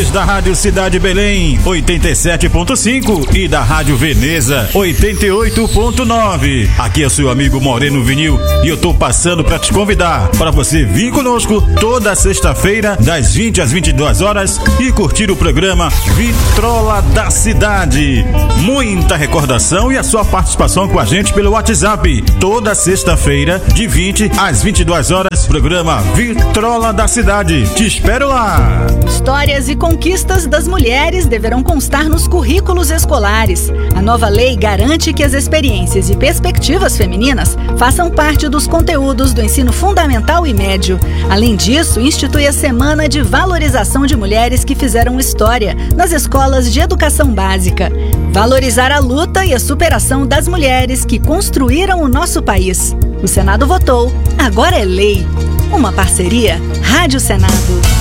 ouvintes da Rádio Cidade Belém 87.5 e da Rádio Veneza 88.9. Aqui é o seu amigo Moreno Vinil e eu tô passando para te convidar para você vir conosco toda sexta-feira das 20 às 22 horas e curtir o programa Vitrola da Cidade. Muita recordação e a sua participação com a gente pelo WhatsApp. Toda sexta-feira de 20 às 22 horas, programa Vitrola da Cidade. Te espero lá. Histórias e conquistas das mulheres deverão constar nos currículos escolares. A nova lei garante que as experiências e perspectivas femininas façam parte dos conteúdos do ensino fundamental e médio. Além disso, institui a Semana de Valorização de Mulheres que fizeram história nas escolas de educação básica. Valorizar a luta e a superação das mulheres que construíram o nosso país. O Senado votou, agora é lei. Uma parceria Rádio Senado.